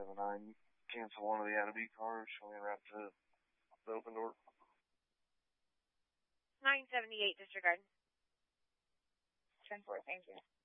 979. Cancel one of the out-of-beat cars. Show me a route to the open door. 978, disregard. 10-4, thank you.